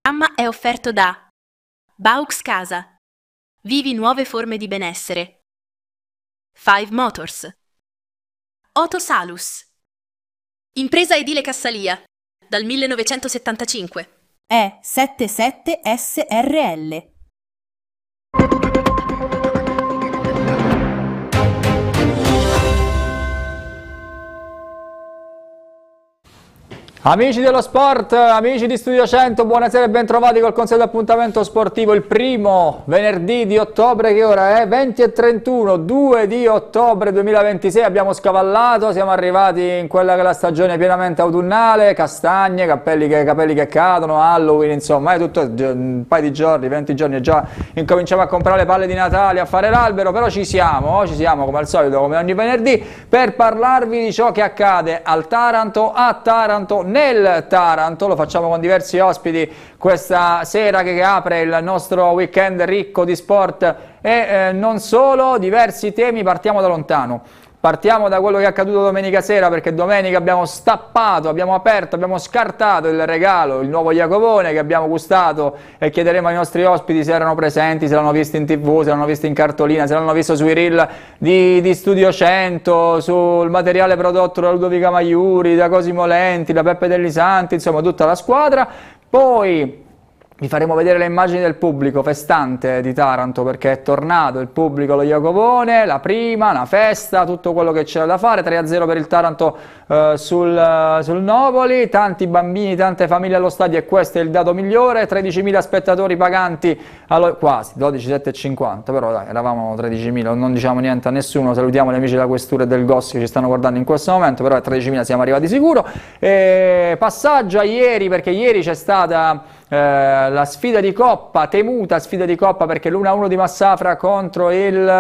programma è offerto da Baux Casa. Vivi nuove forme di benessere. Five Motors. Otosalus. Impresa edile Cassalia. Dal 1975. È 77 SRL. Amici dello sport, amici di Studio 100, buonasera e bentrovati col consueto appuntamento sportivo, il primo venerdì di ottobre, che ora è 20:31, 2 di ottobre 2026, abbiamo scavallato, siamo arrivati in quella che è la stagione pienamente autunnale, castagne, capelli che cadono, Halloween, insomma è tutto un paio di giorni, 20 giorni e già incominciamo a comprare le palle di Natale, a fare l'albero, però ci siamo come al solito, come ogni venerdì, per parlarvi di ciò che accade al Taranto, a Taranto, nel Taranto. Lo facciamo con diversi ospiti questa sera che apre il nostro weekend ricco di sport e non solo, diversi temi. Partiamo da lontano. Partiamo da quello che è accaduto domenica sera, perché domenica abbiamo stappato, abbiamo aperto, abbiamo scartato il regalo, il nuovo Jacobone che abbiamo gustato, e chiederemo ai nostri ospiti se erano presenti, se l'hanno visto in TV, se l'hanno visto in cartolina, se l'hanno visto sui reel di Studio 100, sul materiale prodotto da Ludovica Maiuri, da Cosimo Lenti, da Peppe Dellisanti, insomma tutta la squadra. Poi vi faremo vedere le immagini del pubblico festante di Taranto, perché è tornato il pubblico allo Jacobone, la prima, una festa, tutto quello che c'era da fare, 3-0 per il Taranto sul Napoli, tanti bambini, tante famiglie allo stadio, e questo è il dato migliore, 13.000 spettatori paganti, quasi, 12.750, però dai, eravamo 13.000, non diciamo niente a nessuno, salutiamo gli amici della Questura e del GOS che ci stanno guardando in questo momento, però a 13.000 siamo arrivati sicuro. Passaggio a ieri, perché ieri c'è stata la sfida di Coppa, temuta sfida di Coppa, perché l'1-1 di Massafra contro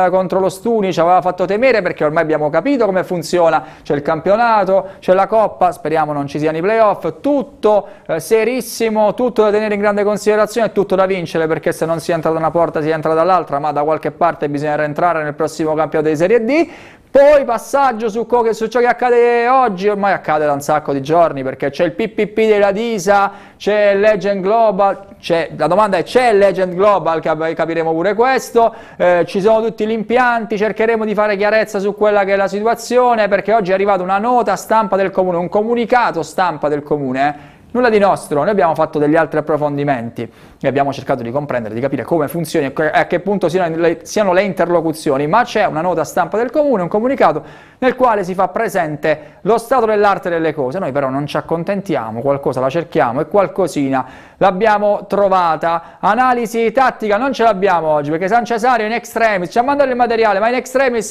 lo Stuni ci aveva fatto temere, perché ormai abbiamo capito come funziona, c'è il campionato, c'è la Coppa, speriamo non ci siano i playoff, tutto serissimo, tutto da tenere in grande considerazione, tutto da vincere, perché se non si entra da una porta si entra dall'altra, ma da qualche parte bisogna rientrare nel prossimo campionato di Serie D. Poi passaggio su ciò che accade oggi, ormai accade da un sacco di giorni, perché c'è il PPP della Disa, c'è Legend Global, la domanda è: c'è Legend Global, capiremo pure questo, ci sono tutti gli impianti, cercheremo di fare chiarezza su quella che è la situazione, perché oggi è arrivata una nota stampa del Comune, un comunicato stampa del Comune, nulla di nostro, noi abbiamo fatto degli altri approfondimenti e abbiamo cercato di comprendere, di capire come funzioni e a che punto siano le interlocuzioni, ma c'è una nota stampa del Comune, un comunicato nel quale si fa presente lo stato dell'arte delle cose. Noi però non ci accontentiamo, qualcosa la cerchiamo e qualcosina l'abbiamo trovata. Analisi tattica non ce l'abbiamo oggi, perché San Cesario in extremis ci ha mandato il materiale, ma in extremis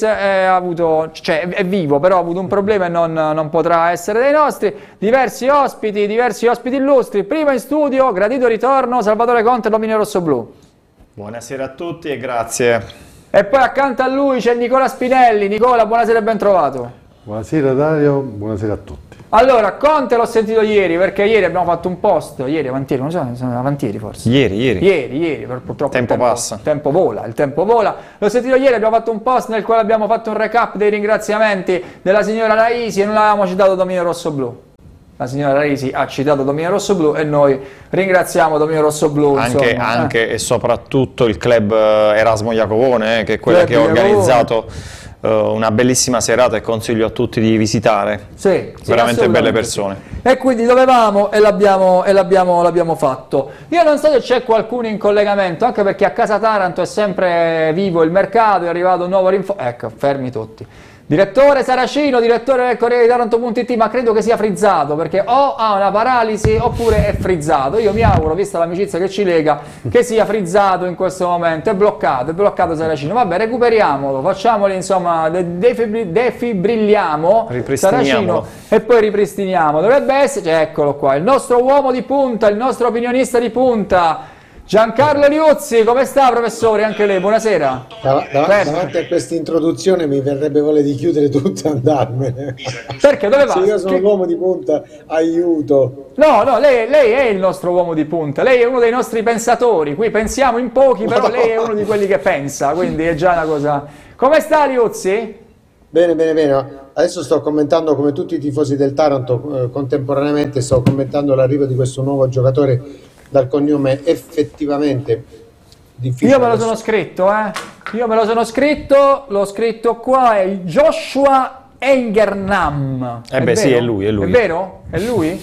è vivo, però ha avuto un problema e non potrà essere dei nostri. Diversi ospiti illustri. Prima in studio, gradito ritorno, Salvatore Conte, Dominio Rossoblu. Buonasera a tutti e grazie. E poi accanto a lui c'è Nicola Spinelli. Nicola, buonasera e ben trovato. Buonasera Dario, buonasera a tutti. Allora, Conte l'ho sentito ieri, perché ieri abbiamo fatto un post, avantieri, non so, avantieri forse. Ieri, purtroppo tempo passa. Il tempo vola. L'ho sentito ieri, abbiamo fatto un post nel quale abbiamo fatto un recap dei ringraziamenti della signora Raisi e non avevamo citato Dominio Rossoblu. La signora Raisi ha citato Dominio Rossoblu e noi ringraziamo Dominio Rossoblu. Anche e soprattutto il club Erasmo Jacobone, che è quello che ha organizzato una bellissima serata e consiglio a tutti di visitare. Sì, veramente belle persone. E quindi dovevamo e l'abbiamo fatto. Io non so se c'è qualcuno in collegamento, anche perché a casa Taranto è sempre vivo il mercato, è arrivato un nuovo rinforzo. Ecco, fermi tutti. Direttore Saracino, direttore del Corriere di Taranto.it, ma credo che sia frizzato, perché o ha una paralisi oppure è frizzato. Io mi auguro, vista l'amicizia che ci lega, che sia frizzato in questo momento. È bloccato Saracino. Vabbè, recuperiamolo, facciamoli, insomma, defibrilliamo Saracino e poi ripristiniamo. Dovrebbe essere, eccolo qua, il nostro uomo di punta, il nostro opinionista di punta, Giancarlo Liuzzi. Come sta, professore? Anche lei, buonasera. Davanti a questa introduzione mi verrebbe voglia di chiudere tutto e andarmene. Perché? Dove va? Se io sono l'uomo di punta, aiuto. No, lei è il nostro uomo di punta, lei è uno dei nostri pensatori, qui pensiamo in pochi, però lei è uno di quelli che pensa, quindi è già una cosa. Come sta Liuzzi? Bene. Adesso sto commentando, come tutti i tifosi del Taranto, contemporaneamente sto commentando l'arrivo di questo nuovo giocatore dal cognome effettivamente difficile. Io me lo sono scritto, l'ho scritto qua, è Joshua Engernam. Sì, è lui. È vero? È lui?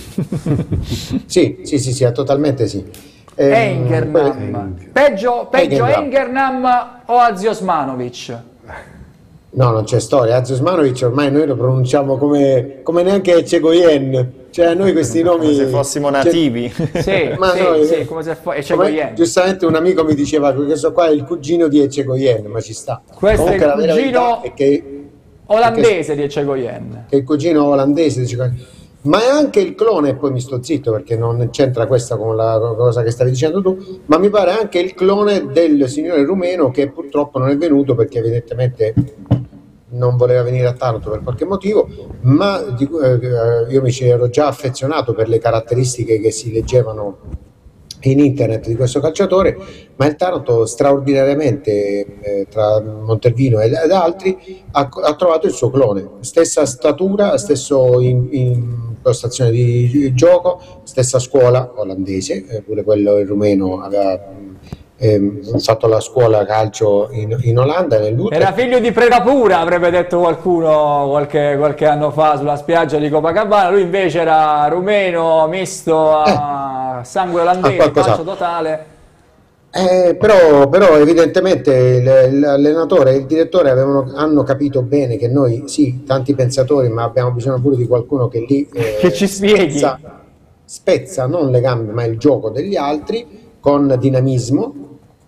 Sì, totalmente sì. Engernam. Peggio Engernam o Aziosmanovic? No, non c'è storia. Aziosmanovic ormai noi lo pronunciamo come neanche Ecegoyen. Cioè noi questi nomi... Come se fossimo nativi. Sì, come se fosse Ecegoyen. Giustamente un amico mi diceva che questo qua è il cugino di Ecegoyen, ma ci sta. Questo Comunque, è il cugino olandese di Ecegoyen. Che è il cugino olandese di Ecegoyen. Ma è anche il clone, e poi mi sto zitto perché non c'entra questa con la cosa che stavi dicendo tu, ma mi pare anche il clone del signore rumeno che purtroppo non è venuto perché evidentemente non voleva venire a Taranto per qualche motivo, ma io mi ci ero già affezionato per le caratteristiche che si leggevano in internet di questo calciatore, ma il Taranto straordinariamente tra Montelvino ed altri ha trovato il suo clone, stessa statura, stesso impostazione di gioco, stessa scuola olandese, pure quello il rumeno aveva fatto la scuola calcio in Olanda, era figlio di Predapura, avrebbe detto qualcuno qualche anno fa sulla spiaggia di Copacabana. Lui invece era rumeno misto a sangue olandese, calcio totale. Però evidentemente l'allenatore e il direttore hanno capito bene che noi sì, tanti pensatori, ma abbiamo bisogno pure di qualcuno che lì che ci spieghi, spezza non le gambe ma il gioco degli altri con dinamismo,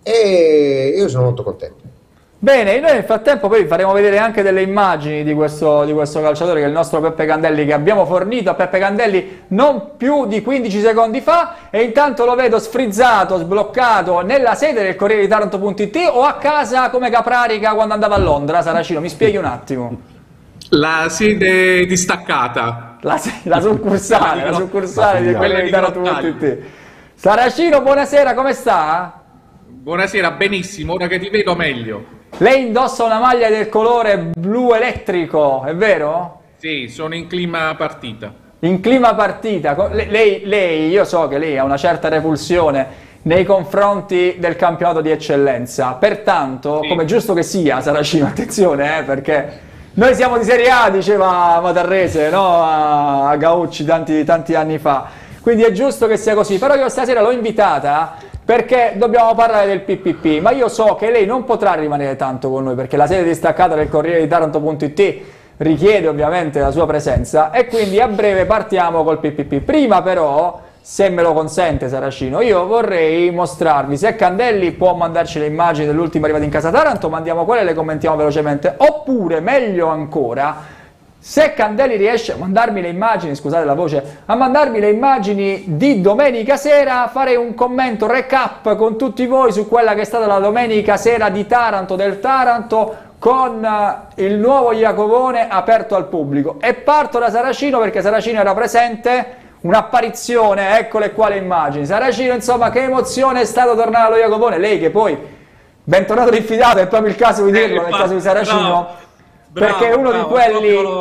e io sono molto contento. Bene, noi nel frattempo poi vi faremo vedere anche delle immagini di questo calciatore, che è il nostro Peppe Candelli, che abbiamo fornito a Peppe Candelli non più di 15 secondi fa, e intanto lo vedo sfrizzato, sbloccato nella sede del Corriere di Taranto.it o a casa come Caprarica quando andava a Londra. Saracino, mi spieghi un attimo? La sede distaccata. La succursale di Corriere di Taranto.it. Saracino, buonasera, come sta? Buonasera, benissimo, ora che ti vedo meglio. Lei indossa una maglia del colore blu elettrico, è vero? Sì, sono in clima partita. In clima partita. Lei, io so che lei ha una certa repulsione nei confronti del campionato di eccellenza, pertanto, come giusto che sia, Saracino, attenzione, perché noi siamo di Serie A, diceva Matarrese, no? A Gaucci tanti anni fa, quindi è giusto che sia così. Però io stasera l'ho invitata perché dobbiamo parlare del PPP, ma io so che lei non potrà rimanere tanto con noi perché la sede distaccata del Corriere di Taranto.it richiede ovviamente la sua presenza, e quindi a breve partiamo col PPP. Prima però, se me lo consente Saracino, io vorrei mostrarvi, se Candelli può mandarci le immagini dell'ultima arrivata in casa Taranto, mandiamo quelle e le commentiamo velocemente, oppure meglio ancora, se Candelli riesce a mandarmi le immagini, scusate la voce, a mandarmi le immagini di domenica sera, farei un commento recap con tutti voi su quella che è stata la domenica sera di Taranto, del Taranto, con il nuovo Iacovone aperto al pubblico. E parto da Saracino perché Saracino era presente, un'apparizione, eccole qua le immagini. Saracino, insomma, che emozione è stato tornare allo Iacovone, lei che poi, bentornato diffidato, è proprio il caso di dirlo nel caso di Saracino. Perché è uno di quelli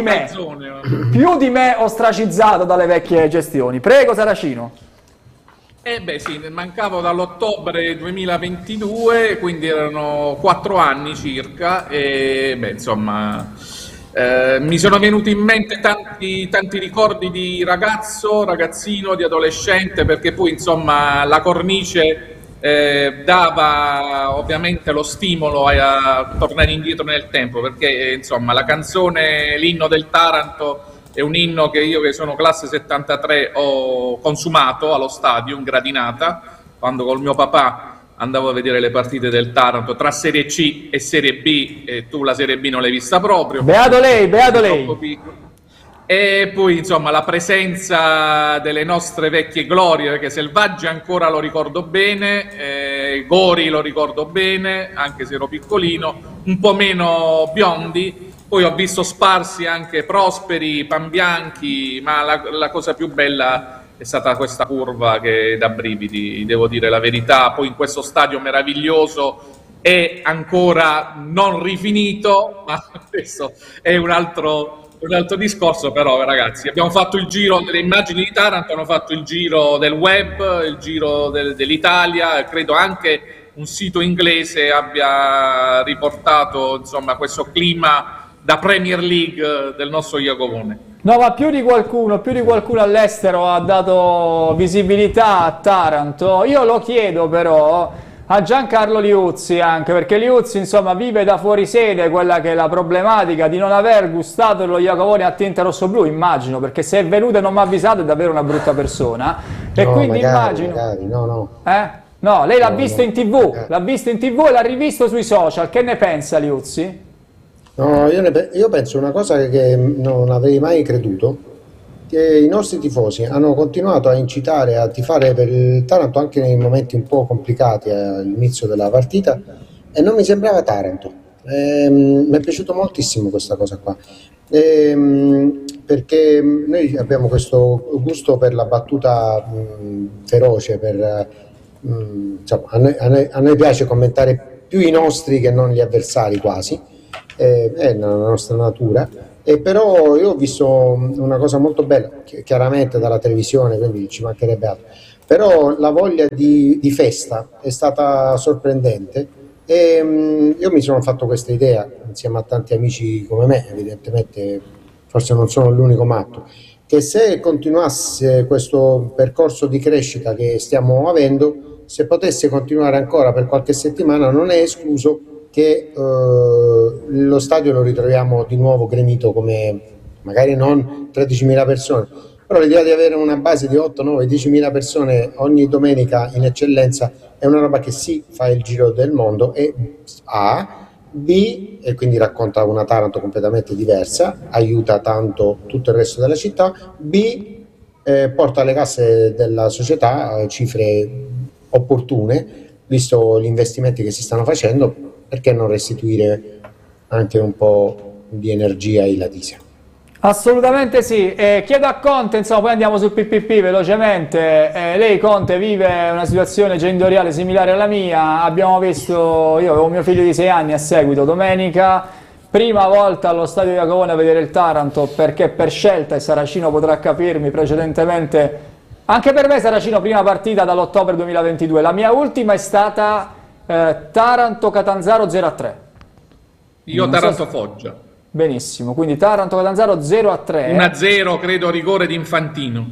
più di me ostracizzato dalle vecchie gestioni. Prego Saracino. Sì, mancavo dall'ottobre 2022, quindi erano 4 anni circa, e insomma mi sono venuti in mente tanti ricordi di ragazzino, di adolescente, perché poi insomma la cornice dava ovviamente lo stimolo a tornare indietro nel tempo, perché insomma la canzone, l'inno del Taranto, è un inno che io, che sono classe 73, ho consumato allo stadio in gradinata quando col mio papà andavo a vedere le partite del Taranto tra Serie C e Serie B, e tu la Serie B non l'hai vista proprio. Beato lei. E poi insomma la presenza delle nostre vecchie glorie, perché Selvaggi ancora lo ricordo bene, Gori lo ricordo bene, anche se ero piccolino, un po' meno Biondi, poi ho visto sparsi anche Prosperi, Panbianchi, ma la cosa più bella è stata questa curva che dà brividi, devo dire la verità. Poi in questo stadio meraviglioso è ancora non rifinito, ma questo è un altro un altro discorso, però ragazzi, abbiamo fatto il giro, le immagini di Taranto hanno fatto il giro del web, il giro dell'Italia, credo anche un sito inglese abbia riportato insomma questo clima da Premier League del nostro Iacovone. No, ma più di qualcuno all'estero ha dato visibilità a Taranto. Io lo chiedo però a Giancarlo Liuzzi, anche perché Liuzzi insomma vive da fuori sede quella che è la problematica di non aver gustato lo Iacovone a tinta rosso-blu, immagino, perché se è venuto e non mi ha avvisato è davvero una brutta persona. E No, quindi magari, no. No, lei l'ha visto in TV, l'ha visto in TV e l'ha rivisto sui social. Che ne pensa Liuzzi? No, io penso una cosa che non avrei mai creduto, che i nostri tifosi hanno continuato a incitare a tifare per il Taranto anche nei momenti un po' complicati all'inizio della partita, e non mi sembrava Taranto. Mi è piaciuto moltissimo questa cosa qua, perché noi abbiamo questo gusto per la battuta feroce, insomma, a noi piace commentare più i nostri che non gli avversari quasi, è nella nostra natura. E però io ho visto una cosa molto bella, chiaramente dalla televisione, quindi ci mancherebbe altro, però la voglia di festa è stata sorprendente, e io mi sono fatto questa idea insieme a tanti amici come me, evidentemente forse non sono l'unico matto, che se continuasse questo percorso di crescita che stiamo avendo, se potesse continuare ancora per qualche settimana, non è escluso che lo stadio lo ritroviamo di nuovo gremito, come magari non 13.000 persone, però l'idea di avere una base di 8, 9, 10.000 persone ogni domenica in eccellenza è una roba che sì, fa il giro del mondo, e A, B, e quindi racconta una Taranto completamente diversa, aiuta tanto tutto il resto della città, B, porta alle casse della società cifre opportune, visto gli investimenti che si stanno facendo. Perché non restituire anche un po' di energia ai Latisia? Assolutamente sì. Chiedo a Conte, insomma, poi andiamo sul PPP velocemente. Lei, Conte, vive una situazione genitoriale similare alla mia. Abbiamo visto, io avevo mio figlio di 6 anni a seguito domenica, prima volta allo stadio Iacovone a vedere il Taranto, perché per scelta, e Saracino potrà capirmi, precedentemente, anche per me Saracino, prima partita dall'ottobre 2022, la mia ultima è stata Taranto-Catanzaro 0-3. Io Taranto-Foggia. Benissimo, quindi Taranto-Catanzaro 0-3. 1-0, credo, rigore di Infantino.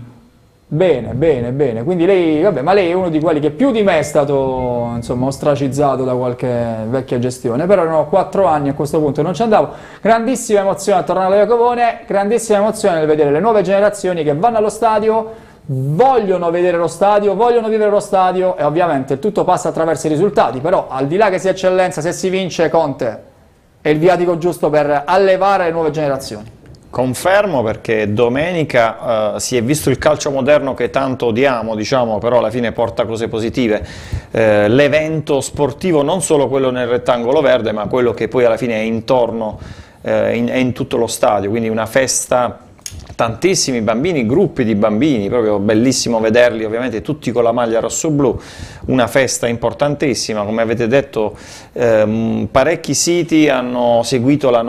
Bene. Quindi lei, vabbè, ma lei è uno di quelli che più di me è stato, insomma, ostracizzato da qualche vecchia gestione, però erano 4 anni a questo punto e non ci andavo. Grandissima emozione a tornare allo Iacovone, grandissima emozione nel vedere le nuove generazioni che vanno allo stadio, vogliono vedere lo stadio, vogliono vivere lo stadio, e ovviamente tutto passa attraverso i risultati, però al di là che sia eccellenza, se si vince, Conte è il viatico giusto per allevare le nuove generazioni. Confermo, perché domenica si è visto il calcio moderno che tanto odiamo, diciamo, però alla fine porta cose positive. L'evento sportivo, non solo quello nel rettangolo verde, ma quello che poi alla fine è intorno, è in tutto lo stadio, quindi una festa. Tantissimi bambini, gruppi di bambini, proprio bellissimo vederli, ovviamente tutti con la maglia rosso-blu, una festa importantissima, come avete detto. Parecchi siti hanno seguito la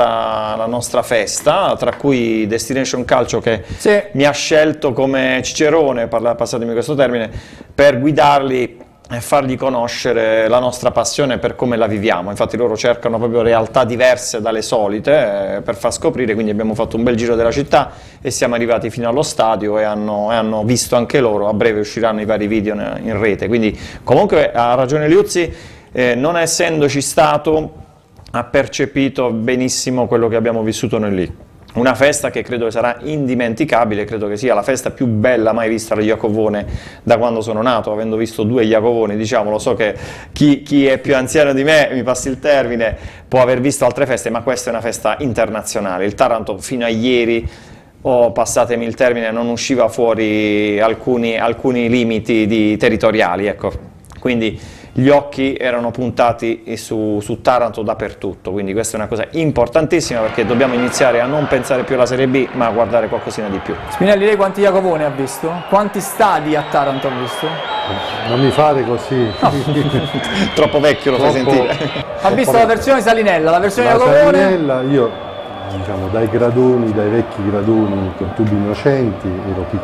nostra festa, tra cui Destination Calcio, che sì, mi ha scelto come cicerone, passatemi questo termine, per guidarli e fargli conoscere la nostra passione per come la viviamo. Infatti loro cercano proprio realtà diverse dalle solite per far scoprire, quindi abbiamo fatto un bel giro della città e siamo arrivati fino allo stadio, e hanno visto anche loro. A breve usciranno i vari video in rete, quindi comunque ha ragione Liuzzi, non essendoci stato ha percepito benissimo quello che abbiamo vissuto noi lì. Una festa che credo sarà indimenticabile, credo che sia la festa più bella mai vista allo Iacovone da quando sono nato, avendo visto 2 Iacovoni, diciamo. Lo so che chi è più anziano di me, mi passi il termine, può aver visto altre feste, ma questa è una festa internazionale. Il Taranto fino a ieri, passatemi il termine, non usciva fuori alcuni limiti territoriali, ecco. Quindi gli occhi erano puntati su Taranto dappertutto, quindi questa è una cosa importantissima, perché dobbiamo iniziare a non pensare più alla Serie B, ma a guardare qualcosina di più. Spinelli, lei quanti Iacovone ha visto? Quanti stadi a Taranto ha visto? Non mi fare così. No. Troppo vecchio, lo fai sentire. Ha visto la versione Salinella, la versione La Iacovone? Salinella, io diciamo, dai gradoni, dai vecchi gradoni con tubi innocenti, ero